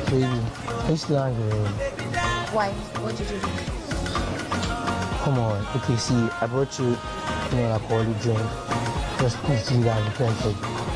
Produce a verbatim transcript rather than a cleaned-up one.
Baby, are you still angry? Why? What did you do? Come on. Okay, see, I brought you, you know, like all the drink. Just please do that and repent.